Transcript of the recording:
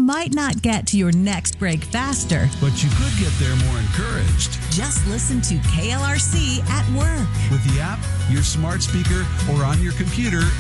might not get to your next break faster. But you could get there more encouraged. Just listen to KLRC at work. With the app, your smart speaker, or on your computer